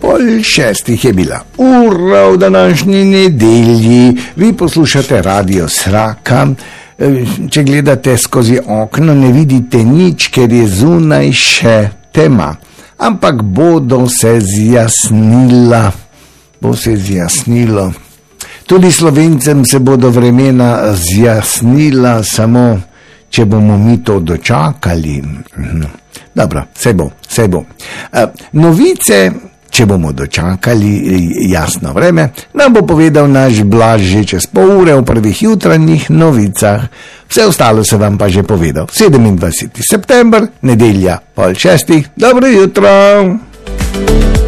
5:30 je bila ura v današnji nedelji. Vi poslušate Radio Sraka. Če gledate skozi okno, ne vidite nič, ker je zunaj še tema. Ampak bodo se zjasnila. Bo se zjasnilo. Tudi Slovencem se bodo vremena zjasnila, samo če bomo mi to dočakali. Dobro, saj bo. Novice, če bomo dočakali jasno vreme, nam bo povedal naš Blaž že čez pol ure v prvih jutranjih novicah. Vse ostalo se vam pa že povedal. 27. september, nedelja, 5:30. Dobro jutro!